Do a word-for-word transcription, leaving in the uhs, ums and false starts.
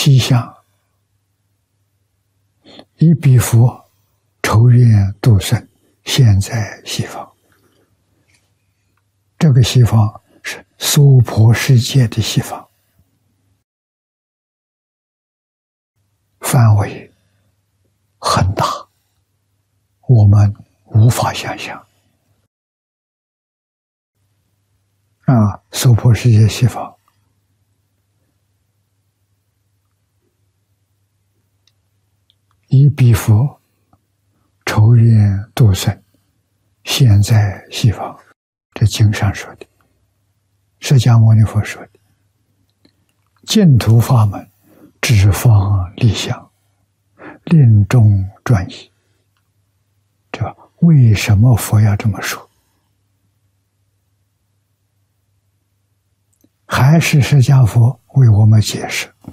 西向，以彼佛筹愿度生，现在西方。这个西方是娑婆世界的西方，范围很大，我们无法想象。啊，娑婆世界西方，以彼佛筹愿度生，现在西方。这经上说的，释迦牟尼佛说的，净土法门，只方立相，令众专一。这为什么佛要这么说？还是释迦佛为我们解释，